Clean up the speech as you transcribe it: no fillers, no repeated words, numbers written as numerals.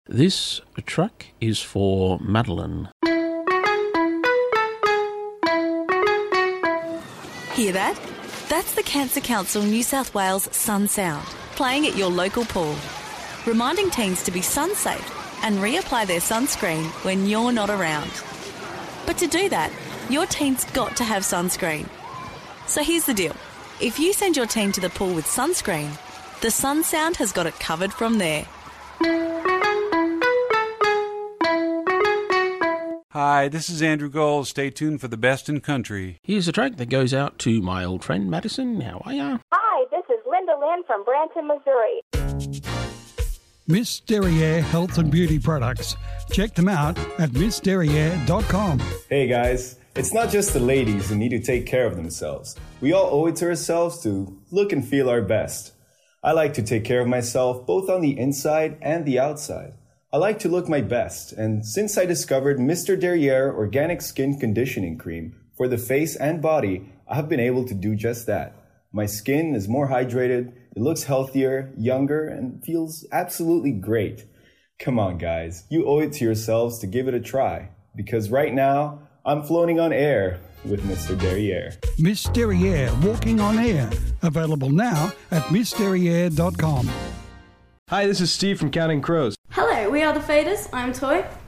This truck is for Madeline. Hear that? That's the Cancer Council New South Wales Sun Sound, playing at your local pool, reminding teens to be sun safe and reapply their sunscreen when you're not around. But to do that, your teen's got to have sunscreen. So here's the deal. If you send your teen to the pool with sunscreen, the Sun Sound has got it covered from there. Hi, this is Andrew Gold. Stay tuned for the best in country. Here's a track that goes out to my old friend Madison. How are ya? Hi, this is Linda Lynn from Branson, Missouri. Miss Derriere Health and Beauty Products. Check them out at missderriere.com. Hey guys, it's not just the ladies who need to take care of themselves. We all owe it to ourselves to look and feel our best. I like to take care of myself both on the inside and the outside. I like to look my best, and since I discovered Mr. Derriere Organic Skin Conditioning Cream for the face and body, I have been able to do just that. My skin is more hydrated, it looks healthier, younger, and feels absolutely great. Come on guys, you owe it to yourselves to give it a try, because right now, I'm floating on air with Mr. Derriere. Miss Derriere Walking on Air. Available now at missderriere.com. Hi, this is Steve from Counting Crows. Hello, we are the Faders. I'm Toy.